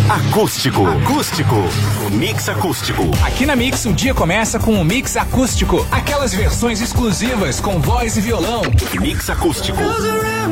Acústico. Mix acústico. Aqui na Mix o dia começa com o Mix acústico. Aquelas versões exclusivas com voz e violão. Mix acústico.